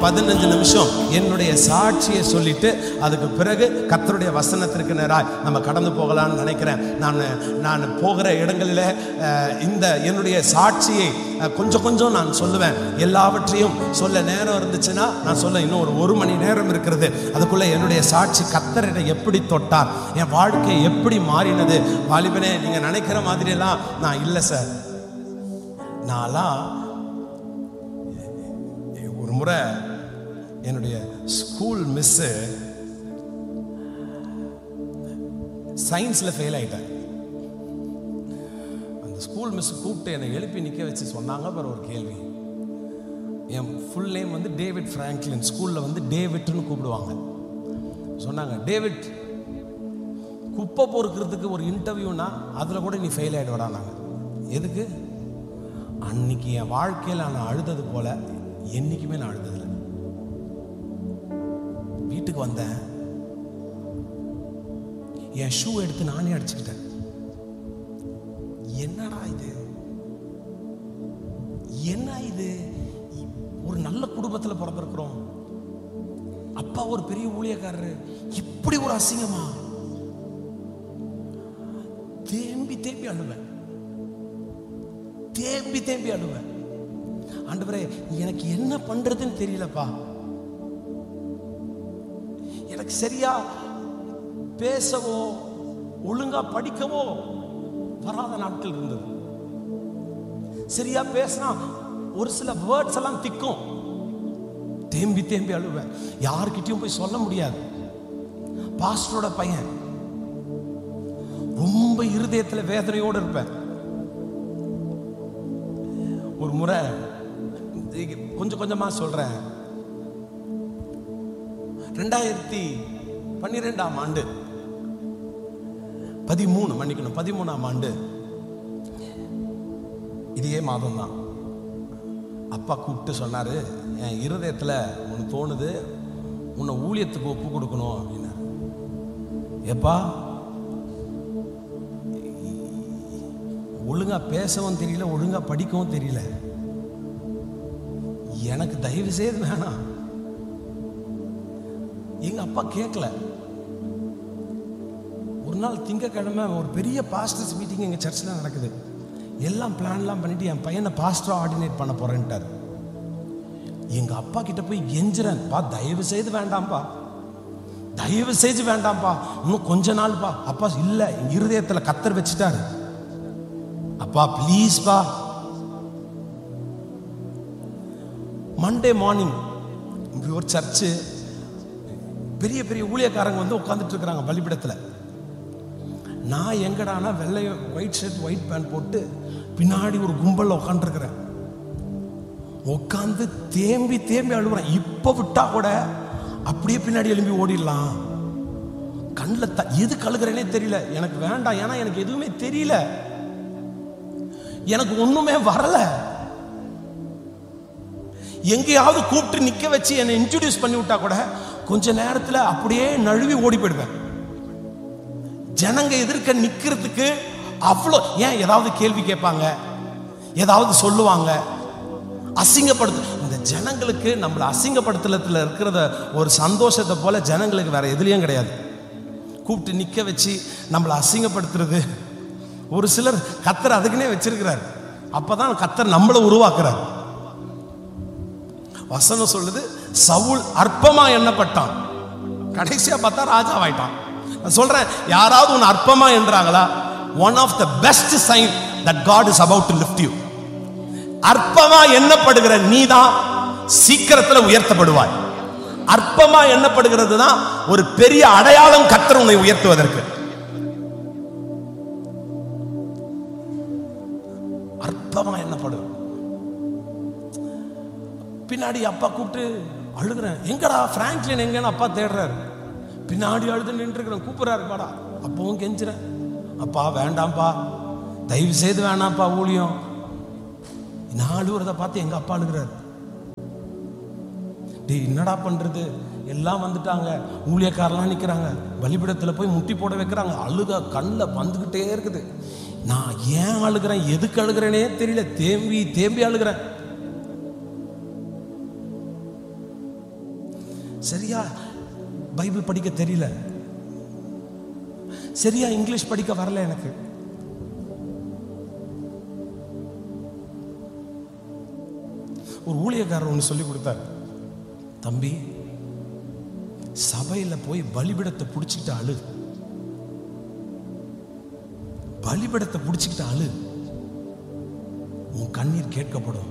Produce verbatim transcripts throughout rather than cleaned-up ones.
பதினஞ்சு நிமிஷம் என்னுடைய சாட்சியை சொல்லிட்டு அதுக்கு பிறகு கர்த்தருடைய வசனத்திற்கு நேராக நம்ம கடந்து போகலான்னு நினைக்கிறேன். நான் நான் போகிற இடங்களில் இந்த என்னுடைய சாட்சியை கொஞ்சம் கொஞ்சம் நான் சொல்லுவேன். எல்லாவற்றையும் சொல்ல நேரம் இருந்துச்சுன்னா நான் சொல்ல இன்னும் ஒரு ஒரு மணி நேரம் இருக்கிறது. அதுக்குள்ள என்னுடைய சாட்சி கர்த்தரை எப்படி தொட்டார், என் வாழ்க்கை எப்படி மாறினது. வாலிபனே, நீங்க நினைக்கிற மாதிரி எல்லாம் நான் இல்லை சார். நான்லாம் ஒரு முறை என்னுடைய ஸ்கூல் மிஸ்ஸு சயின்ஸ்ல ஃபெயில் ஆயிட்டேன். அந்த ஸ்கூல் மிஸ் கூப்பிட்டு என்னை எழுப்பி நிற்க வச்சு சொன்னாங்க பாரு ஒரு கேள்வி. என் ஃபுல் நேம் வந்து டேவிட் ஃப்ராங்க்லின், ஸ்கூலில் வந்து டேவிட்னு கூப்பிடுவாங்க. சொன்னாங்க, டேவிட், குப்பை பொறுக்கிறதுக்கு ஒரு இன்டர்வியூனா அதில் கூட நீ ஃபெயில் ஆகிடுவாடானாங்க. எதுக்கு? அன்னைக்கு என் வாழ்க்கையில் நான் அழுதது போல என்னைக்குமே நான் அழுததில்லை. வீட்டுக்கு வந்தேன், என் ஷூ எடுத்து நானே அடிச்சுக்கிட்டேன். என்னடா இது, என்ன இது? ஒரு நல்ல குடும்பத்தில் பிறந்திருக்கிறோம், அப்பா ஒரு பெரிய ஊழியக்காரரு, இப்படி ஒரு அசிங்கமா? தேம்பி தேம்பி அழுவேன், தேம்பி தேம்பி அழுவேன். ஆண்டவரே, எனக்கு என்ன பண்றதுன்னு தெரியலப்பா. எனக்கு சரியா பேசவோ ஒழுங்கா படிக்கவோ வராத நாட்கள் இருந்தது. சரியா பேசினா ஒரு சில வேர்ட்ஸ் எல்லாம் திக்கும். தேம்பி தேம்பி அழுவேன். யார்கிட்டயும் போய் சொல்ல முடியாது. பாஸ்டரோட பையன், ரொம்ப இருதயத்துல வேதனையோடு இருப்பேன். ஒரு முறை கொஞ்சம் கொஞ்சமா சொல்றேன். ரெண்டாயிரத்தி பன்னிரெண்டாம் ஆண்டு பதிமூணு மன்னிக்கணும் பதிமூணாம் ஆண்டு இதே மாதம் தான் அப்பா கூப்பிட்டு சொன்னாரு, என் இருதயத்துல உனக்கு தோணுது, உன்னை ஊழியத்துக்கு ஒப்பு கொடுக்கணும் அப்படின்னா. எப்பா, ஒழுங்கா பேசவும் தெரியல, ஒழுங்கா படிக்கவும் தெரியல, எனக்கு தயவு செய்து வேணாம். எங்க அப்பா கேட்கல. ஒரு நாள் திங்கக்கிழமை ஒரு பெரிய பாஸ்டர்ஸ் மீட்டிங் எங்க சர்ச்சில் நடக்குது. எல்லாம் பிளான்லாம் பண்ணிட்டு என் பையனை பாஸ்டரா ஆர்டினேட் பண்ண போறேன்ட்டார். எங்க அப்பா கிட்ட போய் கெஞ்சுறேன், பா தயவு செய்து வேண்டாம்பா, தயவு செய்து வேண்டாம்பா, இன்னும் கொஞ்ச நாள் பா. அப்பா இல்ல, இருதயத்துல கத்தர் வச்சுட்டாரு, அப்பா ப்ளீஸ் பா. மண்டே மார்னிங் ஒரு சர்ச்சு, பெரிய பெரிய ஊழியக்காரங்க வந்து உட்காந்துட்டு இருக்கிறாங்க பலிபீடத்தில். நான் எங்கடானா வெள்ளை ஒயிட் ஷர்ட் ஒயிட் பேண்ட் போட்டு பின்னாடி ஒரு கும்பல் உட்காந்துருக்கிறேன். உட்காந்து தேம்பி தேம்பி அழுகுறேன். இப்ப விட்டா கூட அப்படியே பின்னாடி எழும்பி ஓடிடலாம். கண்ணில் த எதுக்கு அழுகிறேனே தெரியல. எனக்கு வேண்டாம், ஏன்னா எனக்கு எதுவுமே தெரியல, எனக்கு ஒண்ணுமே வரல. எங்கேயாவது கூப்பிட்டு நிக்க வச்சு என்னை இன்ட்ரோடியூஸ் பண்ணி விட்டா கூட கொஞ்ச நேரத்துல அப்படியே நழுவி ஓடி போயிடுவேன். ஜனங்க எதிர்க்க நிக்கிறதுக்கு அவ்வளோ, ஏன் ஏதாவது கேள்வி கேட்பாங்க, ஏதாவது சொல்லுவாங்க, அசிங்கப்படுத்து. இந்த ஜனங்களுக்கு நம்மளை அசிங்கப்படுத்துறதுல இருக்கிறத ஒரு சந்தோஷத்தை போல ஜனங்களுக்கு வேற எதுலயும் கிடையாது. கூப்பிட்டு நிக்க வச்சு நம்மளை அசிங்கப்படுத்துறது. ஒரு சிலர் கத்தர் அதுக்குன்னே வச்சிருக்கிறார். அப்பதான் கத்தர் நம்மளை உருவாக்குறார். வசனம் சொல்லுது, சவுல் அற்பமா எண்ணப்பட்டான், கடைசியா பார்த்தா ராஜாவாயிட்டான். நான் சொல்றேன், யாராவது ஒன்னு அற்பமா என்றாங்களா? One of the best sign that God is about to lift you. அற்பமா எண்ணப்படுகிற நீதான் சீக்கிரத்துல உயர்த்தப்படுவாய். அற்பமா எண்ணப்படுகிறது தான் ஒரு பெரிய அடையாளம் கர்த்தர் உன்னை உயர்த்துவதற்கு. அற்பமா எண்ணப்படும். பின்னாடி அப்பா கூப்பிட்டு அழுகிறேன், எங்கடா பிராங்க்லின் எங்கன்னு அப்பா தேடுறாரு. பின்னாடி அழுது நின்று இருக்கிறேன், கூப்பிடுறாரு பாடா. அப்பவும் கெஞ்சுறேன், அப்பா வேண்டாம்ப்பா, தயவு செய்து வேணாம்ப்பா ஊழியம். நான் அழுகிறத பார்த்து எங்க அப்பா அழுகிறாரு. டே என்னடா பண்றது, எல்லாம் வந்துட்டாங்க, ஊழியக்காரெல்லாம் நிக்கிறாங்க, பலிபீடத்துல போய் முட்டி போட வைக்கிறாங்க. அழுக கண்ணில் வந்துகிட்டே இருக்குது. நான் ஏன் அழுகிறேன், எதுக்கு அழுகிறேனே தெரியல, தேம்பி தேம்பி அழுகிறேன். சரியா பைபிள் படிக்க தெரியல, சரியா இங்கிலீஷ் படிக்க வரல. எனக்கு ஒரு ஊழியக்காரர் ஒன்று சொல்லி கொடுத்தார். தம்பி, சபையில போய் பலிபீடத்தை பிடிச்சிக்கிட்டு அழு, பலிபீடத்தை பிடிச்சிக்கிட்டு அழு, உன் கண்ணீர் கேட்கப்படும்.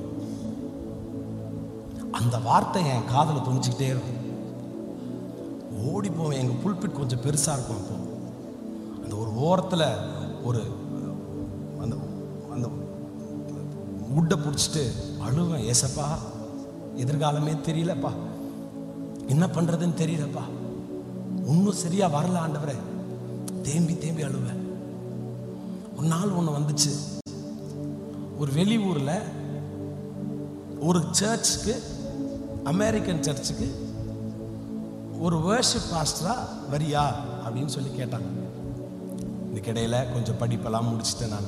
அந்த வார்த்தை என் காதல துணிச்சுக்கிட்டே இருக்கும். ஓடி போவேன். எங்க புல்பிட் கொஞ்சம் பெருசா இருக்கும். அப்போ அந்த ஒரு ஓரத்துல ஒரு அந்த அந்த உட்டை பிடிச்சிட்டு அழுவேன். ஏசப்பா, எதிர்காலமே தெரியலப்பா, என்ன பண்றதுன்னு தெரியலப்பா, ஒன்னும் சரியா வரல ஆண்டவரே, தேம்பி தேம்பி அழுவேன். ஒரு நாள் ஒண்ணு வந்துச்சு. ஒரு வெளியூர்ல ஒரு சர்ச்சுக்கு, அமெரிக்கன் சர்ச்சுக்கு ஒரு வர்ஷிப் பாஸ்டரா வரியா அப்படின்னு சொல்லி கேட்டாங்க. இதுக்கிடையில கொஞ்சம் படிப்பெல்லாம் முடிச்சுட்டேன். நான்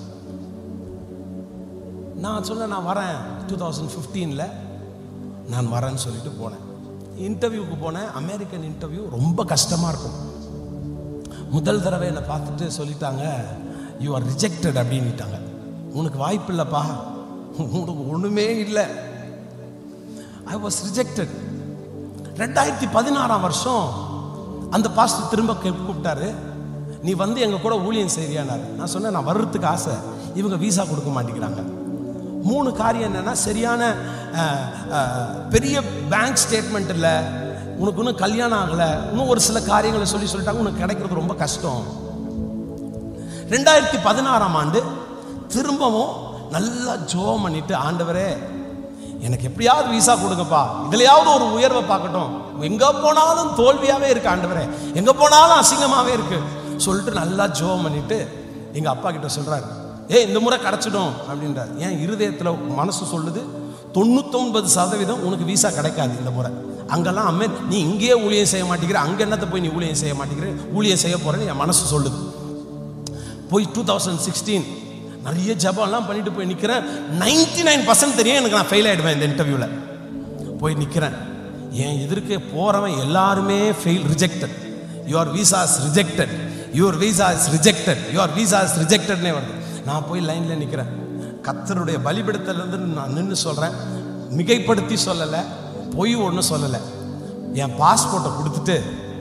நான் சொன்ன நான் வரேன். டூ தௌசண்ட் ஃபிஃப்டீன்ல நான் வரேன்னு சொல்லிட்டு போனேன். இன்டர்வியூக்கு போனேன். அமெரிக்கன் இன்டர்வியூ ரொம்ப கஷ்டமா இருக்கும். முதல் தடவை என்னை பார்த்துட்டு சொல்லிட்டாங்க, யூ ஆர் ரிஜெக்டட் அப்படின்னுட்டாங்க. உனக்கு வாய்ப்பு இல்லைப்பா, உனக்கு ஒண்ணுமே இல்லை. I was rejected. ரெண்டாயிரத்தி பதினாறாம் வருஷம் அந்த பாஸ்டர் திரும்ப கூப்பிட்டாரு, நீ வந்து எங்க கூட ஊழியம் செய்வியானாரு. நான் சொன்னேன், நான் வர்றதுக்கு ஆசை, இவங்க வீசா கொடுக்க மாட்டேங்கிறாங்க. மூணு காரியம் என்னன்னா, சரியான பெரிய பேங்க் ஸ்டேட்மெண்ட் இல்லை, உனக்கு இன்னும் கல்யாணம் ஆகலை, இன்னும் ஒரு சில காரியங்களை சொல்லி சொல்லிட்டாங்க, உனக்கு கிடைக்கிறது ரொம்ப கஷ்டம். ரெண்டாயிரத்தி பதினாறாம் ஆண்டு திரும்பவும் நல்லா ஜோம் பண்ணிட்டு, ஆண்டவரே எனக்கு எப்படியாவது வீசா கொடுங்கப்பா, இதுலயாவது ஒரு உயர்வை பார்க்கட்டும், எங்க போனாலும் தோல்வியாவே இருக்கு ஆண்டவரே, எங்க போனாலும் அசிங்கமாவே இருக்கு சொல்லிட்டு நல்லா ஜோம் பண்ணிட்டு எங்க அப்பா கிட்ட சொல்றாரு, ஏ இந்த முறை கிடைச்சிடும் அப்படின்றார். ஏன் இருதயத்துல மனசு சொல்லுது, தொண்ணூத்தி ஒன்பது சதவீதம் உனக்கு வீசா கிடைக்காது இந்த முறை. அங்கெல்லாம் அம்மே நீ இங்கேயே ஊழியம் செய்ய மாட்டேங்கிற, அங்க என்னத்தை போய் நீ ஊழியம் செய்ய மாட்டேங்கிற, ஊழியம் செய்ய போறேன்னு என் மனசு சொல்லுது. போய் டூ தௌசண்ட் சிக்ஸ்டீன் நிறைய ஜபம்லாம் பண்ணிட்டு போய் நிற்கிறேன். நைன்டி நைன் பர்சன்ட் தெரியும் எனக்கு நான் ஃபெயில் ஆகிடுவேன் இந்த இன்டர்வியூவில். போய் நிற்கிறேன். என் எதிர்க்க போகிறவன் எல்லாருமே fail, rejected, your visa is rejected, your visa is rejected, your visa is ரிஜெக்டட்னே வருது. நான் போய் லைனில் நிற்கிறேன். கர்த்தருடைய பலிபீடத்திலிருந்து நான் நின்று சொல்கிறேன், மிகைப்படுத்தி சொல்லலை, பொய் ஒன்றும் சொல்லலை. என் பாஸ்போர்ட்டை கொடுத்துட்டு,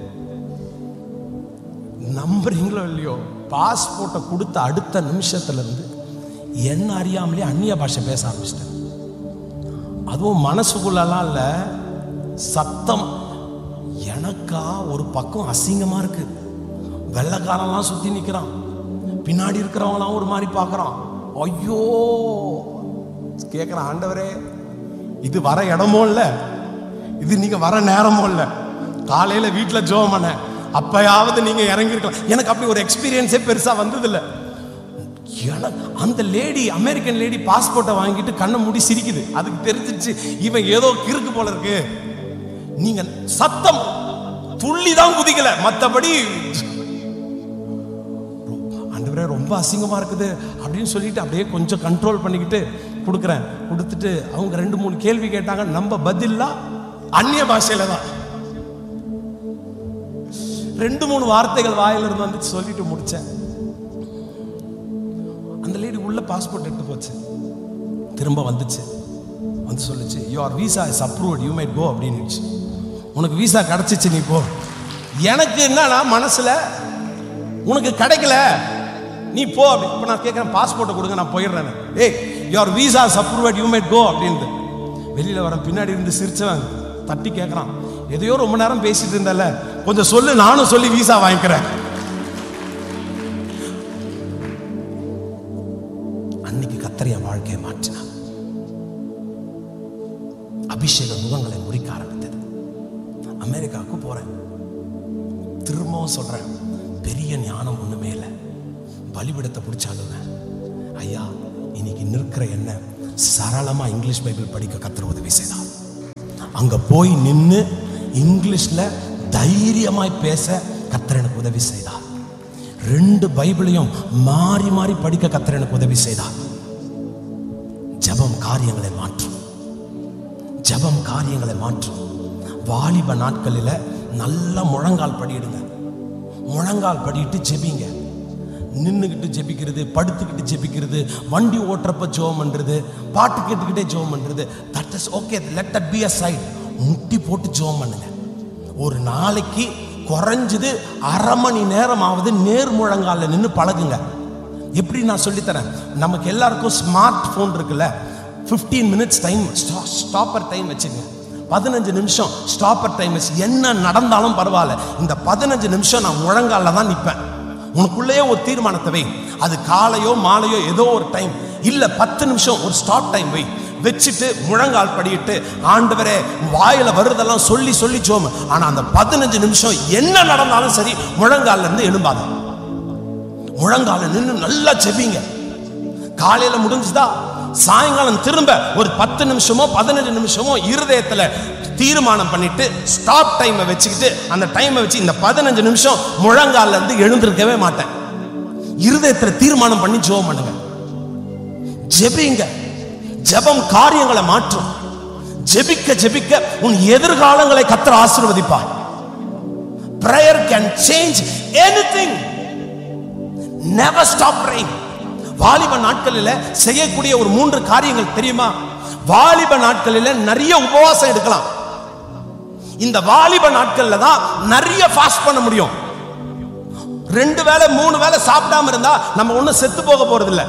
நம்புறீங்களோ இல்லையோ, பாஸ்போர்ட்டை கொடுத்த அடுத்த நிமிஷத்துல இருந்து என்ன அறியாமலே அந்நிய பாஷை பேச ஆரம்பிச்சிட்டேன். அதுவும் மனசுக்குள்ளலாம் இல்ல, சத்தம். எனக்கா ஒரு பக்கம் அசிங்கமா இருக்கு. வெள்ளைக்காரெல்லாம் சுத்தி நிக்கிறான், பின்னாடி இருக்கிறவங்களாம் ஒரு மாதிரி பார்க்கறான். ஐயோ கேட்கிறான், ஆண்டவரே இது வர இடமோ இல்ல, இது நீங்க வர நேரமோ இல்ல. காலையில வீட்டுல ஜெபம் பண்ண, அப்பயாவது நீங்க இறங்கி இருக்கலாம். எனக்கு அப்படி ஒரு எக்ஸ்பீரியன்ஸே பெருசா வந்தது இல்லை. அந்த லேடி, அமெரிக்கன் லேடி பாஸ்போர்ட்டை வாங்கிட்டு கண்ணை மூடி சிரிக்குது. அதுக்கு தெரிஞ்சிச்சு இவன் ஏதோ கிறுக்கு போல இருக்கு. நீங்க சத்தம் துள்ளிதான் குதிக்கல, மற்றபடி ஆண்டவரே ரொம்ப அசிங்கமா இருக்குது அப்படின்னு சொல்லிட்டு அப்படியே கொஞ்சம் கண்ட்ரோல் பண்ணிக்கிட்டு கொடுக்குறேன். கொடுத்துட்டு அவங்க ரெண்டு மூணு கேள்வி கேட்டாங்க. நம்ம பதிலா அந்நிய பாஷையில தான் ரெண்டு மூணு வார்த்தைகள் வாயில இருந்து வந்து சொல்லிட்டு முடிச்சேன். அந்த லேடி உள்ள பாஸ்போர்ட் எடுத்து போச்சு, திரும்ப வந்துச்சு, வந்து சொல்லுச்சு, your visa is approved, you might go அப்படின்னு. உனக்கு வீசா கிடைச்சிச்சு, நீ போ. எனக்கு என்னன்னா மனசுல, உனக்கு கிடைக்கல நீ போ அப்படி. இப்போ நான் கேட்குறேன், பாஸ்போர்ட்டை கொடுங்க நான் போயிடுறேன். ஏய் your visa is approved, you might go அப்படின்னு. வெளியில வர பின்னாடி இருந்து சிரிச்சவன் தட்டி கேட்கறான், எதையோ ரொம்ப நேரம் பேசிட்டு இருந்தல, கொஞ்சம் சொல்லு, நானும் சொல்லி வீசா வாங்கிக்கிறேன். அன்னைக்கு கர்த்தர் என் வாழ்க்கையை மாற்றினார். அபிஷேக முகங்களை முறிக்க ஆரம்பித்தது. அமெரிக்காவுக்கு போறேன். திரும்பவும் சொல்றேன், பெரிய ஞானம் ஒண்ணுமே இல்லை. பலிபீடத்தை பிடிச்சாலுங்க, ஐயா இன்னைக்கு நிற்கிற என்ன சரளமா இங்கிலீஷ் பைபிள் படிக்க கர்த்தர் உதவி செய்தார். அங்க போய் நின்று இங்கிலீஷ்ல தைரியமாய் பேச கர்த்தர் எனக்கு உதவி செய்தார். ரெண்டு பைபிளையும் மாறி மாறி படிக்க கர்த்தர் எனக்கு உதவி செய்தார். ஜெபம் காரியங்களை மாற்றும், ஜெபம் காரியங்களை மாற்றும். வாலிப நாட்களில் நல்லா முழங்கால் படியிடுங்க. முழங்கால் படிட்டு ஜெபிங்க. நின்றுக்கிட்டு ஜெபிக்கிறது, படுத்துக்கிட்டு ஜெபிக்கிறது, வண்டி ஓட்டுறப்ப ஜெபம் பண்றது, பாட்டு கேட்டுக்கிட்டே ஜெபம் பண்றது, that is okay. Let that be a side. முட்டி போட்டு ஜெபம் பண்ணுங்க. ஒரு நாளைக்கு குறைஞ்சது அரை மணி நேரமாவது நேர் முழங்கால நின்று பழகுங்க. எப்படி நான் சொல்லித்தரேன். நமக்கு எல்லாருக்கும் ஸ்மார்ட் போன் இருக்குல்ல, fifteen minutes time stopper time வச்சுங்க. பதினஞ்சு நிமிஷம் ஸ்டாப்பர் டைம் வச்சு என்ன நடந்தாலும் பரவாயில்ல, இந்த பதினஞ்சு நிமிஷம் நான் முழங்கால தான் நிற்பேன். உனக்குள்ளேயே ஒரு தீர்மானத்தை வை. அது காலையோ மாலையோ ஏதோ ஒரு டைம், இல்ல பத்து நிமிஷம் ஒரு ஸ்டாப் டைம் வை. வச்சுட்டு முழங்கால் படிட்டு ஆண்டவரே வாயில வருதெல்லாம் சொல்லி சொல்லி ஜோம். ஆனா அந்த பதினஞ்சு நிமிஷம் என்ன நடந்தாலும் சரி முழங்கால இருந்து எழும்பாத. முழங்கால நின்று நல்லா ஜெபிங்க. காலையில முடிஞ்சுதா, சாயங்காலம் திரும்ப ஒரு பத்து நிமிஷமோ பதினஞ்சு நிமிஷமோ இருதயத்துல தீர்மானம் பண்ணிட்டு ஸ்டாப் டைமை வச்சுக்கிட்டு அந்த டைமை வச்சு இந்த பதினஞ்சு நிமிஷம் முழங்கால இருந்து எழுந்திருக்கவே மாட்டேன். இருதயத்துல தீர்மானம் பண்ணி ஜெபம் பண்ணுங்க, ஜெபிங்க. ஜெபம் காரியங்களை மாற்றும். ஜெபிக்க ஜெபிக்க உன் எதிர்காலங்களை கர்த்தர் ஆசீர்வதிப்பார். prayer can change anything. never stop praying. வாலிப நாட்களில் செய்யக்கூடிய ஒரு மூன்று காரியங்கள் தெரியுமா? வாலிப நாட்களில் நிறைய உபவாசம் எடுக்கலாம். இந்த வாலிப நாட்கள்ல தான் நிறைய ஃபாஸ்ட் பண்ண முடியும். ரெண்டு வேளை மூணு வேளை சாப்பிடாம இருந்தா நம்ம ஒன்னும் செத்து போக போறது இல்லை.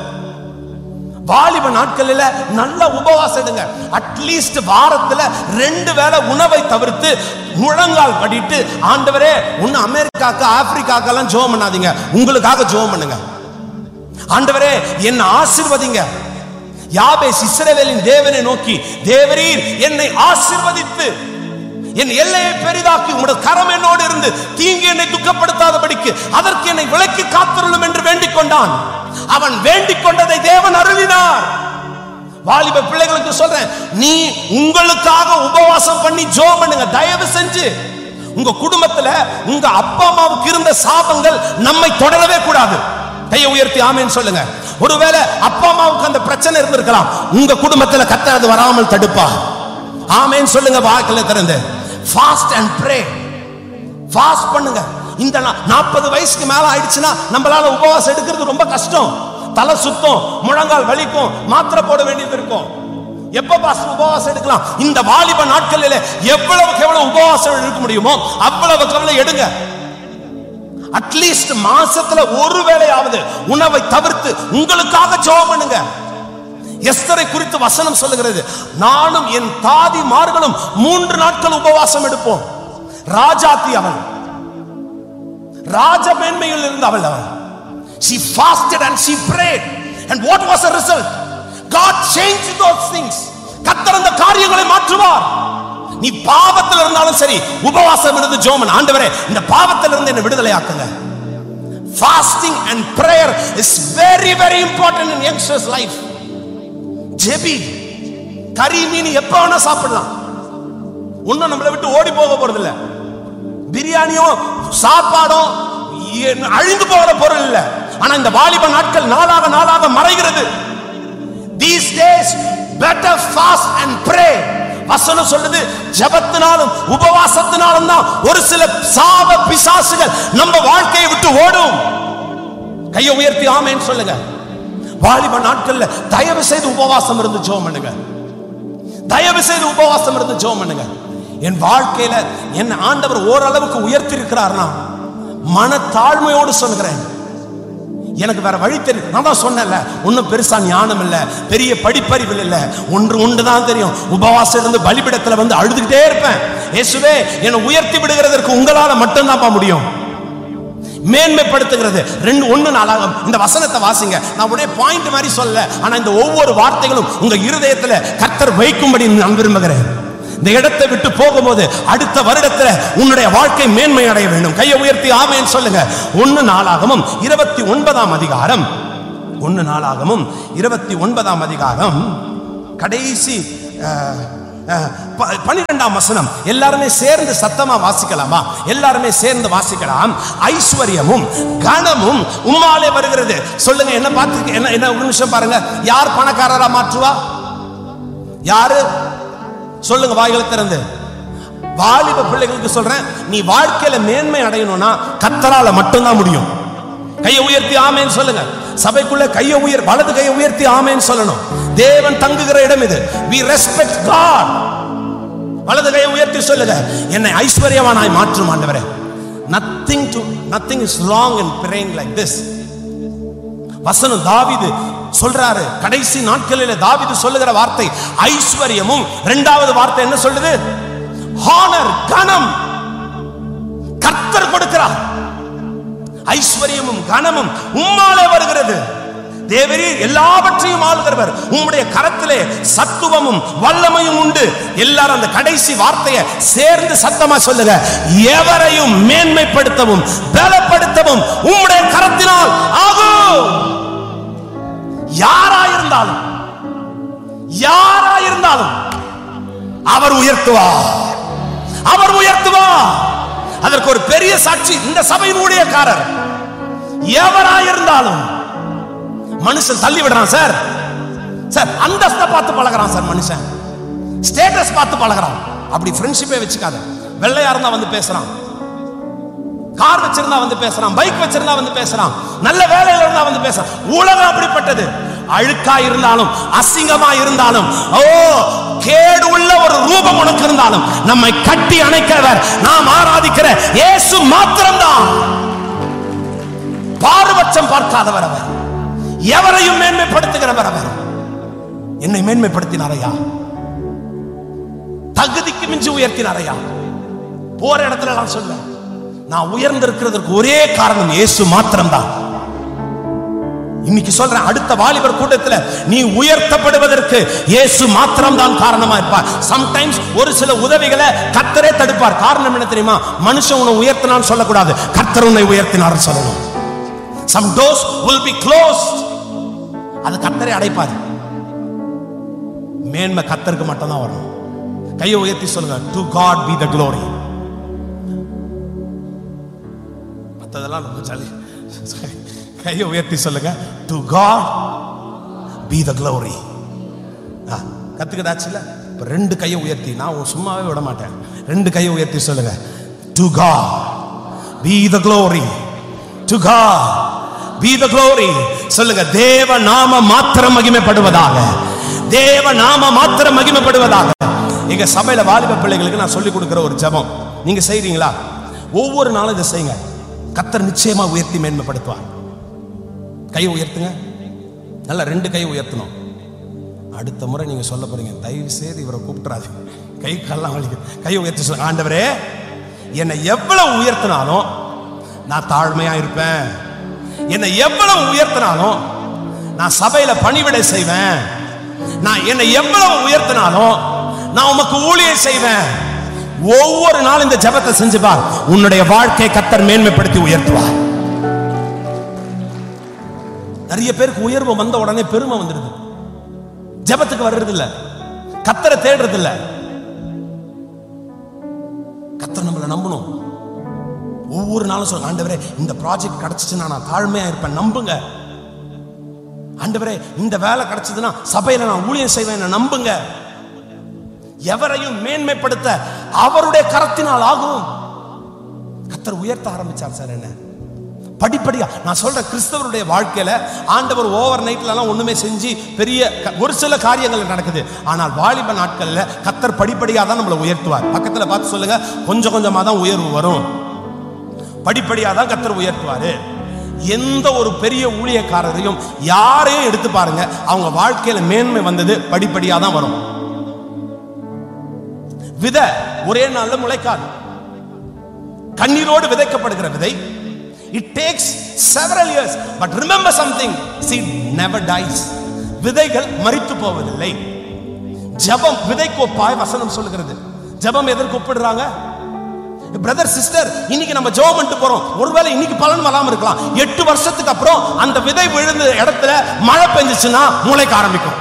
வாலிப நாட்களில் நல்ல உபவாசம் எடுங்க. அட்லீஸ்ட் வாரத்துல ரெண்டு வேளை உணவை தவிர்த்து முழங்கால் படிட்டு ஆண்டவரே ஒன்னு அமெரிக்காக்கு ஆப்பிரிக்காக்கெல்லாம் ஜெபம் பண்ணாதீங்க, உங்களுக்காக ஜெபம் பண்ணுங்க. ஆண்டவரே என்னை ஆசீர்வதிங்க. யாபேஸ் இஸ்ரவேலின் தேவனை நோக்கி, தேவரீர் என்னை ஆசீர்வதித்து என் எல்லையை பெரிதாக்கி உம்முடைய கரம் என்னோடு இருந்து தீங்கு என்னை துக்கப்படுத்தாதபடிக்கு அதற்கு என்னை விலக்கி காத்தருளும் என்று வேண்டிக் கொண்டான். அவன் வேண்டிக் கொண்டதை தேவன் அருளினார். வாலிப பிள்ளைகளுக்கு சொல்றேன், நீ உங்களுக்காக உபவாசம் பண்ணி ஜெபம் பண்ணுங்க. தயவு செஞ்சு உங்க குடும்பத்துல உங்க அப்பா அம்மாவுக்கு இருந்த சாபங்கள் நம்மை தொடரவே கூடாது. கையை உயர்த்தி ஆமென் சொல்லுங்க. ஒருவேளை அப்பா அம்மாவுக்கு அந்த பிரச்சனை இருந்திருக்கலாம், உங்க குடும்பத்துல கர்த்தர் அது வராமல் தடுப்பா. ஆமென் சொல்லுங்க. வாக்குல திறந்து ஃபாஸ்ட் அண்ட் ப்ரே. ஃபாஸ்ட் பண்ணுங்க. இந்த நாற்பது வயசுக்கு மேல ஆயிடுச்சுன்னா நம்மளால உபவாசம் எடுக்கிறது ரொம்ப கஷ்டம். தலை சுத்தம், முழங்கால் வலிக்கும், மாத்திரை போட வேண்டியது இருக்கும். எப்ப பாஸ்டர் உபவாசம் எடுக்கலாம்? இந்த வாலிப நாட்களில் எவ்வளவுக்கு எவ்வளவு உபவாசம் எடுக்க முடியுமோ அவ்வளவுக்கு எவ்வளவு எடுங்க. அட்லீஸ்ட் மாசத்துல ஒரு வேளையாவது உணவை தவிர்த்து உங்களுக்காக ஜெபம் பண்ணுங்க. எஸ்தரை குறித்து வசனம் சொல்லுகிறது, நானும் என் தாதிமார்களும் மூன்று நாட்கள் உபவாசம் எடுப்போம். ராஜாத்தி அவள், ராஜ மேன்மையில் இருந்த அவள் அவள் she fasted and she prayed, and what was the result? God changed those things. கர்த்தர் அந்த காரியங்களை மாற்றுவார். நீ பாவத்தில் இருந்தாலும் சரி உபவாசம் இருந்து ஜெபம் பண்ணு. ஆண்டவரே இந்த பாவத்தில் இருந்து என்னை விடுதலை ஆக்குங்க. Fasting and prayer is very very important in youngsters life. JP. கறி மீன் எப்ப வேணா சாப்பிடலாம், ஒன்னும் நம்மளை விட்டு ஓடி போக போறது இல்ல. பிரியாணியோ சாப்பாடோ அழிந்து போகிற பொருள் இல்ல. ஆனா இந்த வாலிப நாட்கள் நாளாக நாளாக மறைகிறது. These days better fast and pray. வசனம் சொல்லுது, ஜெபத்தினாலும் உபவாசத்தினாலும் தான் ஒரு சில சாப பிசாசுகள் நம்ம வாழ்க்கையை விட்டு ஓடும். கையை உயர்த்தி ஆமென் சொல்லுங்க. வாலிப நாட்கள்ல தயவு செய்து உபவாசம் இருந்து ஜெபம் பண்ணுங்க. தயவு செய்து உபவாசம் இருந்து ஜெபம் பண்ணுங்க. என் வாழ்க்கையில என் ஆண்டவர் ஓரளவுக்கு உயர்த்தி இருக்கிறார்னா மன தாழ்மையோடு சொல்கிறேன். எனக்கு வேற வழி தெரியும். நான் தான் சொன்னேன்ல, ஒன்னும் பெருசா ஞானம் இல்ல, பெரிய படிப்பறிவு இல்ல, ஒன்று ஒன்று தான் தெரியும். உபவாசம் இருந்து பலிபீடத்துல வந்து அழுதுகிட்டே இருப்பேன். இயேசுவே என்னை உயர்த்தி விடுகிறதற்கு உங்களால மட்டும்தான் முடியும். மேன்மைப்படுத்துகிறது. ரெண்டு ஒண்ணு நாளாகும். இந்த வசனத்தை வாசிங்க. நான் உடைய பாயிண்ட் மாதிரி சொல்ல, ஆனா இந்த ஒவ்வொரு வார்த்தைகளும் உங்க இருதயத்துல கர்த்தர் வைக்கும்படி நான் விரும்புகிறேன். இந்த இடத்தை விட்டு போகும்போது அடுத்த வருடத்துல உன்னுடைய வாழ்க்கை மேன்மை அடைய வேண்டும். கையை உயர்த்தி ஆமென் சொல்லுங்க. ஒன்னு நாளாகமும் இருபத்தி ஒன்பதாம் அதிகாரம், ஒன்னு நாளாகமும் இருபத்தி ஒன்பதாம் அதிகாரம் கடைசி பன்னிரெண்டாம் வசனம். எல்லாருமே சேர்ந்து சத்தமா வாசிக்கலாமா? எல்லாருமே சேர்ந்து வாசிக்கலாம். ஐஸ்வர்யமும் கனமும் உம்மாலே வருகிறது. சொல்லுங்க. என்ன பார்த்து என்ன என்ன ஒரு நிமிஷம் பாருங்க. யார் பணக்காரரா மாற்றுவா? யாரு? சொல்லுங்க வாய்களை திறந்து. வாலிப பிள்ளைகளுக்கு சொல்றேன், நீ வாழ்க்கையில மேன்மை அடையணும்னா கர்த்தரால மட்டும்தான் முடியும். கையை உயர்த்தி ஆமென் சொல்லுங்க. சபைக்குள்ள கையை உயர் வலது கையை உயர்த்தி ஆமென் சொல்லணும். தேவன் தங்குகிற இடம் இது. we respect God. வலது கையை உயர்த்தி சொல்லுங்க, என்னை ஐஸ்வர்யவானாய் மாற்றும் ஆண்டவரே. nothing to nothing is wrong in praying like this. வசனம் தாவீது சொல்றாரு, கடைசி நாட்களிலே தாவீது சொல்லுகிற வார்த்தை ஐஸ்வர்யமும், இரண்டாவது வார்த்தை என்ன சொல்லுது? ஹானர், கனம். கர்த்தர் கொடுக்கிறார். ஐஸ்வர்யமும் கனமும் உம்மாலே வருகிறது. தேவரீர் எல்லாவற்றையும் ஆளுகிறவர், உம்முடைய கரத்திலே சத்துவமும் வல்லமையும் உண்டு. எல்லாரும் அந்த கடைசி வார்த்தையை சேர்ந்து சத்தமா சொல்லுங்க, எவரையும் மேன்மைப்படுத்தவும் பலப்படுத்தவும் உம்முடைய கரத்தினால் ஆகும். யாராயிருந்தாலும் யாராயிருந்தாலும் அவர் உயர்த்துவார், அவர் உயர்த்துவார். அதற்கு ஒரு பெரிய சாட்சி இந்த சபையின் ஊழியக்காரர். எவராயிருந்தாலும் மனுஷன் தள்ளி விடுறான் சார், சார் அந்தஸ்தை பார்த்து பழகிறான் சார், மனுஷன் ஸ்டேட்டஸ் பார்த்து பழகிறான். அப்படி ஃப்ரெண்ட்ஷிப்பே வச்சுக்காத. வெள்ளையா இருந்தா வந்து பேசுறான், கார் வச்சிருந்தா வந்து பேசுறான், பைக் வச்சிருந்தா வந்து பேசுறான், நல்ல வேலையில இருந்தா வந்து பேசுறான். உலகம் அப்படிப்பட்டது. அழுக்கா இருந்தாலும் அசிங்கமா இருந்தாலும், ஓ கேடு உள்ள ஒரு ரூபம் உனக்கு இருந்தாலும், நம்மை கட்டி அணைக்கிறவர் நாம் ஆராதிக்கிற இயேசு மாத்திரம்தான். பாரபட்சம் பார்க்காதவர் அவர், எவரையும் மேன்மைப்படுத்துகிறவர் அவர். என்னை மேன்மைப்படுத்தினாரையா, தகுதிக்கு மிஞ்சி உயர்த்தினாரையா. போற இடத்துல நான் சொல்ல, நான் உயர்ந்திருக்கிறதுக்கு ஒரே காரணம் இயேசு மாத்திரம்தான். இன்னைக்கு சொல்றேன், அடுத்த வாலிபர் கூட்டத்தில் நீ உயர்த்தப்படுவதற்கு இயேசு மாத்திரம் தான் காரணமா இருப்பார். சம்டைம்ஸ் ஒரு சில உதவிகளை கர்த்தரே தடுப்பார். காரணம் என்ன தெரியுமா? மனுஷன் உன்னை உயர்த்தினான்னு சொல்லக்கூடாது, கர்த்தர் உன்னை உயர்த்தினார் சொல்லணும். Some doors will be closed, அது கர்த்தரே அடைப்பார். மேன்மை கர்த்தருக்கு மட்டும் தான் வரணும். கையை உயர்த்தி சொல்லுங்க, to God be the glory. மத்ததெல்லாம் ரொம்ப ஜாலி. கையை உயர்த்தி சொல்லுங்க, to God be the glory. கத்துக்கிட்டாச்சுல? இப்ப ரெண்டு கையை உயர்த்தி, நான் சும்மாவே விட மாட்டேன், ரெண்டு கையை உயர்த்தி சொல்லுங்க, to God be the glory, to God be the glory. சொல்லுங்க, தேவ நாம மாத்திரம் மகிமைப்படுவதாக, தேவ நாம மாத்திரம் மகிமைப்படுவதாக. எங்க சபையில வாலிப பிள்ளைகளுக்கு நான் சொல்லிக் கொடுக்கிற ஒரு ஜெபம் நீங்க செய்றீங்களா? ஒவ்வொரு நாளும் இதை செய்யுங்க, கர்த்தர் நிச்சயமா உயர்த்தி மேன்மைப்படுத்துவார். கையை உயர்த்துங்க, நல்ல ரெண்டு கையை உயர்த்தணும். அடுத்த முறை நீங்க சொல்ல போறீங்க, தயவு செய்து இவரை கூப்பிட்டுறாது, கை கல்லாம் வலிக்கு. கையை உயர்த்தி சொல்லுங்க, ஆண்டவரே என்னை எவ்வளவு உயர்த்தினாலும் நான் தாழ்மையா இருப்பேன், என்னை எவ்வளவு உயர்த்தினாலும் நான் சபையில பணிவிடை செய்வேன், நான் என்னை எவ்வளவு உயர்த்தினாலும் நான் உமக்கு ஊழியம் செய்வேன். ஒவ்வொரு நாள் இந்த ஜெபத்தை செஞ்சு பார், உன்னுடைய வாழ்க்கையை கர்த்தர் மேன்மைப்படுத்தி உயர்த்துவார். நிறைய பேருக்கு உயர்வு வந்த உடனே பெருமை வந்துடுது, ஜெபத்துக்கு வர்றது இல்ல, கர்த்தரை தேடுறது இல்ல. கர்த்தர் நம்மளை நம்பணும். ஒவ்வொரு நாளும் சொல்லுங்க, ஆண்டவரே இந்த ப்ராஜெக்ட் கிடைச்சிச்சுன்னா நான் தாழ்மையா இருப்பேன், நம்புங்க. ஆண்டவரே இந்த வேலை கிடைச்சதுன்னா சபையில நான் ஊழியம் செய்வேன், நம்புங்க. எவரையும் மேன்மைப்படுத்த அவருடைய கரத்தினால் ஆகும். கர்த்தர் உயர்த்த ஆரம்பிச்சார் சார். என்ன படிப்படியா நான் சொல்ற, கிறிஸ்தவருடைய வாழ்க்கையில ஆண்டவர் ஓவர் நைட்ல எல்லாம் ஒண்ணுமே செஞ்சு பெரிய ஒரு சில காரியங்கள் நடக்குது. ஆனால் வாலிப நாட்கள்ல கர்த்தர் படிப்படியா தான் நம்மளை உயர்த்துவார். பக்கத்துல பார்த்து சொல்லுங்க, கொஞ்சம் கொஞ்சமா தான் உயர்வு வரும், படிப்படியா தான் கர்த்தர் உயர்த்துவாரு. எந்த ஒரு பெரிய ஊழியக்காரரையும் யாரையும் எடுத்து பாருங்க, அவங்க வாழ்க்கையில மேன்மை வந்தது படிப்படியா தான் வரும். விதை ஒரே நாள்ல முளைக்காது. கண்ணீரோடு விதைக்கப்படுகிற விதை, it takes several years, but remember something, seed never dies. விதைகள் மரித்து போவதில்லை. ஜெபம் விதைக்கு ஒப்பாய் வசனம் சொல்லுகிறது. ஜெபம் எதற்கு ஒப்பிடுறாங்க? பிரதர் சிஸ்டர், இன்னைக்கு நம்ம ஜெபம் பண்ணிட்டு போறோம், ஒருவேளை இன்னைக்கு பலன் வராம இருக்கலாம், எட்டு வருஷத்துக்கு அப்புறம் அந்த விதை விழுந்த இடத்துல மழை பெஞ்சிச்சுன்னா முளைக்க ஆரம்பிக்கும்.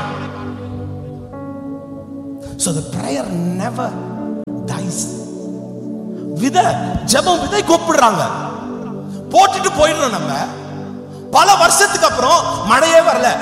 So the prayer never dies. விதை ஜெபம் விதை கூப்பிடுறாங்க, போட்டுட்டு போயிடுறோம். நம்ம பல வருஷத்துக்கு அப்புறம் மழையே வரல,